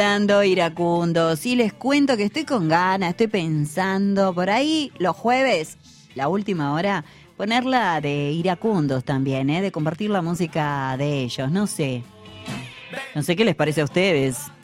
Dando iracundos y les cuento que estoy con ganas, estoy pensando por ahí los jueves, la última hora, ponerla de iracundos también, de compartir la música de ellos, no sé qué les parece a ustedes.